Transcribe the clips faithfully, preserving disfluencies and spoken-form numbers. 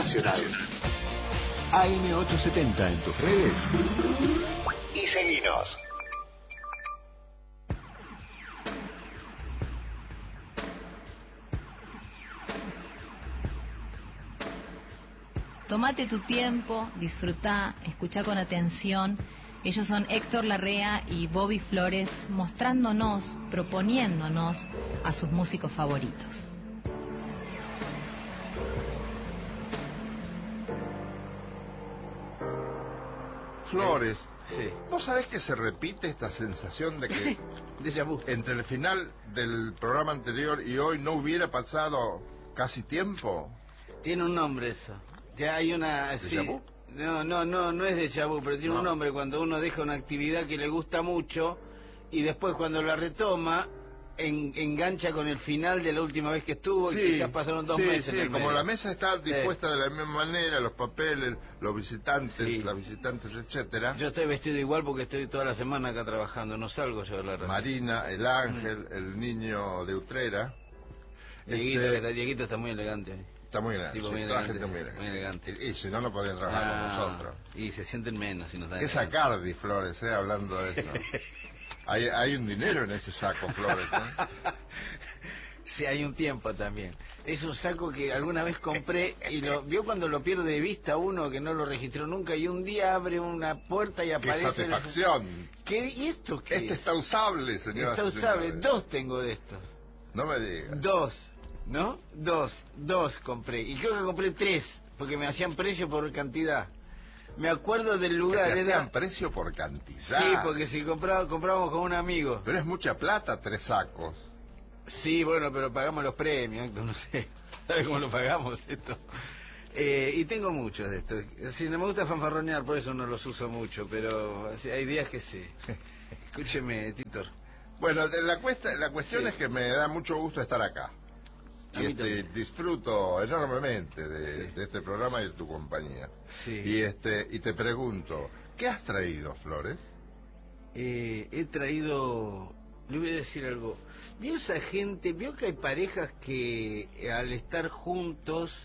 Nacional. A M ochocientos setenta en tus redes y seguinos. Tómate tu tiempo, disfrutá, escuchá con atención. Ellos son Héctor Larrea y Bobby Flores, mostrándonos, proponiéndonos a sus músicos favoritos. Flores, sí. ¿Vos sabés que se repite esta sensación de que déjà vu. entre el final del programa anterior y hoy no hubiera pasado casi tiempo? Tiene un nombre eso. Ya hay una... Sí. ¿Déjà vu? No, no, no, no es déjà vu, pero tiene No. un nombre cuando uno deja una actividad que le gusta mucho y después cuando la retoma en, engancha con el final de la última vez que estuvo, Sí, y que ya pasaron dos sí, meses. sí, en el como medio. la mesa está dispuesta de la misma manera, los papeles, los visitantes, Sí. las visitantes, etcétera. Yo estoy vestido igual porque estoy toda la semana acá trabajando, no salgo yo de la radio. Marina, el ángel, Mm. el niño de Utrera. Dieguito, Este, que está, Dieguito está muy elegante. Está muy grande, Tipo sí, muy toda la elegante, gente muy elegante. muy elegante. Y, y si no, no podían trabajar Ah, con nosotros. Y se sienten menos si nos dan. ¿Qué sacar, Flores, eh, hablando de eso? hay, hay un dinero en ese saco, Flores, ¿eh? Sí, hay un tiempo también. Es un saco que alguna vez compré y lo vio cuando lo pierde de vista uno que no lo registró nunca y un día abre una puerta y ¡Qué aparece... satisfacción! ¿Qué, ¿Y esto qué Este es? está usable, señor. Está usable. Dos tengo de estos. No me digas. Dos, ¿no? Dos, dos compré. Y creo que compré tres, porque me hacían precio por cantidad. Me acuerdo del lugar. Que te era... hacían precio por cantidad. Sí, porque si compraba, comprábamos con un amigo. Pero es mucha plata, tres sacos. Sí, bueno, pero pagamos los premios, Héctor, no sé. ¿Sabes cómo lo pagamos esto? Eh, y tengo muchos de estos. Si no me gusta fanfarronear, por eso no los uso mucho, pero sí, hay días que sí. Escúcheme, Titor. Bueno, de la, cuesta, la cuestión Sí. es que me da mucho gusto estar acá. A Y mí este, también. disfruto enormemente de, Sí. de este programa y de tu compañía. Sí. Y este y te pregunto, ¿qué has traído, Flores? Eh, he traído... Le voy a decir algo. ¿Vio esa gente? ¿Vio que hay parejas que eh, al estar juntos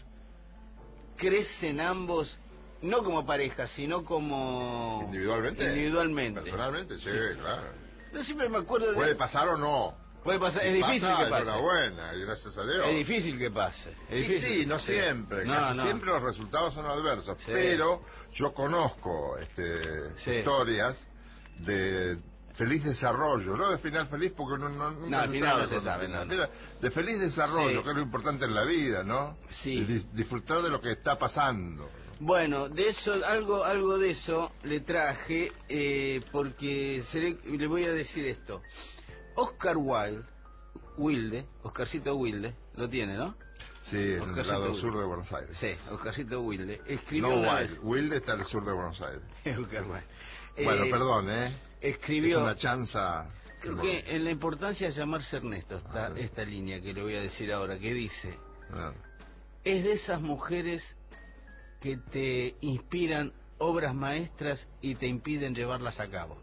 crecen ambos, no como pareja, sino como... ¿Individualmente? Individualmente. Personalmente, sí, Sí. claro. Yo siempre me acuerdo de... Puede pasar o no. Puede pasar, Si es difícil pasa, que pase. enhorabuena, y gracias a Dios. Es difícil que pase. Es Y difícil. sí, no siempre, No, casi no. siempre los resultados son adversos, Sí. pero yo conozco este, Sí. historias de feliz desarrollo, no de final feliz porque no, no, nunca No, al se final sabe, no se cuándo sabe, final. no, no. De feliz desarrollo, Sí. que es lo importante en la vida, ¿no? Sí. De dis- disfrutar de lo que está pasando. Bueno, de eso, algo, algo de eso le traje, eh, porque seré, le voy a decir esto. Oscar Wilde, Wilde, Oscarcito Wilde, lo tiene, ¿no? Sí, en el Oscarcito lado Wilde. sur de Buenos Aires. Sí, Oscarcito Wilde. Escribió No una Wilde, Wilde está al sur de Buenos Aires. vez... Oscar Wilde. Bueno, Eh, perdón, ¿eh? Escribió... Es una chanza... Creo que en la importancia de llamarse Ernesto está Ah, sí. esta línea que le voy a decir ahora, que dice... Ah. Es de esas mujeres que te inspiran obras maestras y te impiden llevarlas a cabo.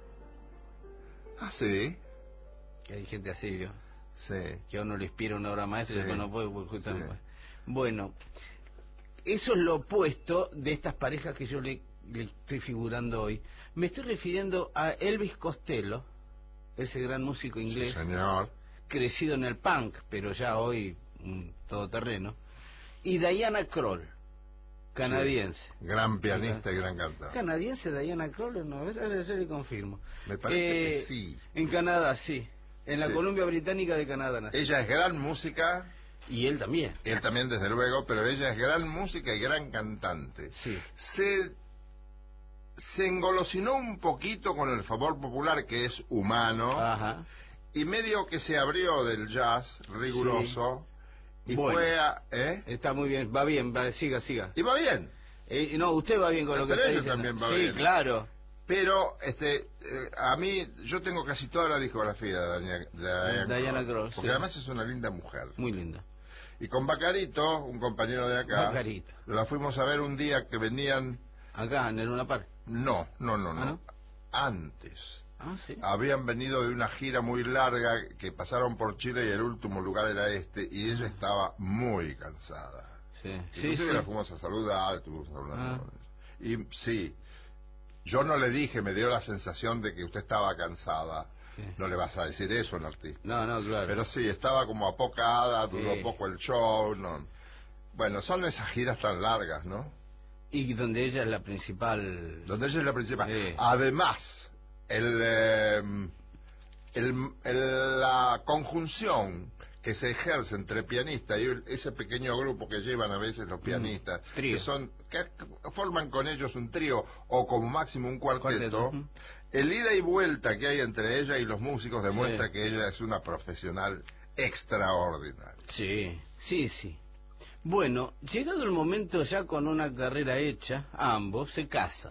Ah, sí, Que hay gente así, yo, sí. que a uno le inspira una obra maestra Sí. y después no puede, pues, justamente. Sí. Bueno, eso es lo opuesto de estas parejas que yo le, le estoy figurando hoy. Me estoy refiriendo a Elvis Costello, ese gran músico inglés, Sí, señor. crecido en el punk, pero ya hoy un todoterreno, y Diana Krall, canadiense. Sí, gran pianista y gran cantante. ¿Canadiense Diana Krall? No, a ver, ahora ya le confirmo. Me parece Eh, que sí. En Canadá, sí. En la Sí. Columbia Británica de Canadá nació. Ella es gran música, Y él también. él también desde luego, pero ella es gran música y gran cantante. Sí. Se, se engolosinó un poquito con el favor popular que es humano, Ajá. y medio que se abrió del jazz riguroso, y Bueno. fue a... ¿eh? Está muy bien, va bien, va, siga, siga. Y va bien. Eh, no, usted va bien con lo que Pero está ella diciendo. también va sí, bien. claro. Pero este eh, a mí, yo tengo casi toda la discografía de Diana, de Diana, Diana Krall, Krall, porque sí. además es una linda mujer. Muy lindo. Y con Bacarito, un compañero de acá, Bacarito. la fuimos a ver un día que venían... Acá, en el Luna Park. No, no, no, no. ¿Ah, no? Antes. Ah, sí. Habían venido de una gira muy larga que pasaron por Chile y el último lugar era este, y ella estaba muy cansada. sí. Inclusive Sí, sí. la fuimos a saludar, estuvimos hablando Ah. con ella. Y sí, yo no le dije, me dio la sensación de que usted estaba cansada. Sí. No le vas a decir eso a un artista. No, no, claro. Pero sí, estaba como apocada, duró Sí. poco el show, no. Bueno, son esas giras tan largas, ¿no? Y donde ella es la principal... Donde ella es la principal. Sí. Además, el, eh, el, el- la conjunción que se ejerce entre pianista y el- ese pequeño grupo que llevan a veces los pianistas, trío. que son que forman con ellos un trío o como máximo un cuarteto, Cuarteto, ujú. el ida y vuelta que hay entre ella y los músicos demuestra Sí. que ella es una profesional extraordinaria. Sí, sí, sí. Bueno, llegado el momento ya con una carrera hecha, ambos se casan.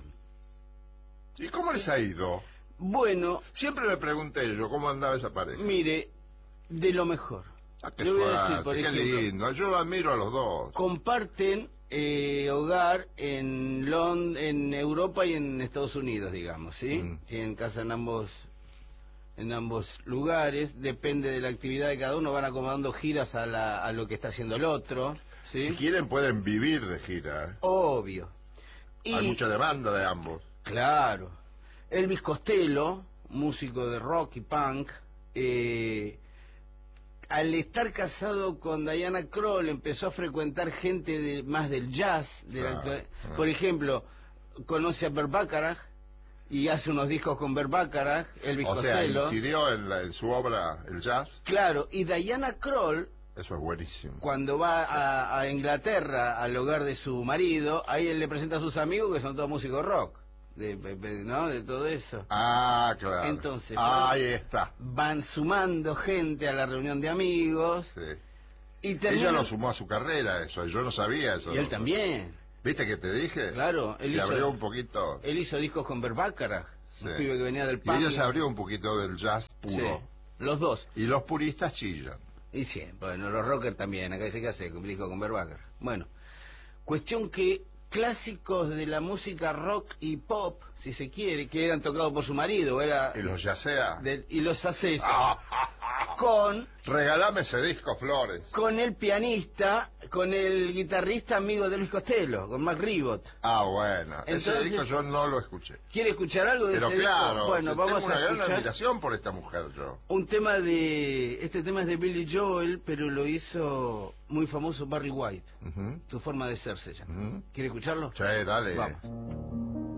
¿Y cómo les ha ido? Bueno, Siempre me pregunté yo cómo andaba esa pareja. mire, de lo mejor. Ah, qué Le voy a decir, suerte, por qué ejemplo, lindo. Yo admiro a los dos. comparten eh, hogar en Lond en Europa y en Estados Unidos, digamos, ¿sí? Mm. Tienen casa en ambos en ambos lugares, depende de la actividad de cada uno, van acomodando giras a, la, a lo que está haciendo el otro, ¿sí? Si quieren pueden vivir de gira. ¿eh? Obvio. Y, Hay mucha demanda de ambos. claro, Elvis Costello, músico de rock y punk, eh, al estar casado con Diana Krall empezó a frecuentar gente de, más del jazz, de la Claro, actual- claro. por ejemplo, conoce a Bert Bacharach y hace unos discos con Bert Bacharach, Elvis O sea, Costello. incidió en, la- en su obra el jazz. Claro, y Diana Krall, Eso es buenísimo. cuando va a, a Inglaterra al hogar de su marido, ahí él le presenta a sus amigos que son todos músicos rock, de, de- de- ¿no? De todo eso. Ah, claro. Entonces, Ah, ahí está. Van sumando gente a la reunión de amigos Sí. y Ella terminan... lo sumó a su carrera, eso. Yo no sabía eso. Y él también, ¿Viste que te dije? claro. Él Se hizo, abrió un poquito. él hizo discos con Bert Bacharach, Sí. un pibe que venía del Y punk. ella se abrió un poquito del jazz Sí, puro. los dos. Y los puristas chillan. Y sí, bueno, los rockers también, acá dice que hace, dijo con Bert Bacharach. Bueno, cuestión que clásicos de la música rock y pop, si se quiere, que eran tocados por su marido, era Y los yacea. del- y los hace eso, Ah, ah, ah. con Regalame ese disco, Flores. con el pianista, con el guitarrista amigo de Luis Costello, con Mac Ribot. Ah, bueno. ese Entonces- disco yo no lo escuché. ¿Quiere escuchar algo de Pero ese claro, disco? Bueno, tengo vamos una a gran escuchar admiración por esta mujer yo. un tema de... Este tema es de Billy Joel, pero lo hizo muy famoso Barry White. Ujú, Tu forma de ser se llama. ujú. ¿Quiere escucharlo? Che, dale. Vamos.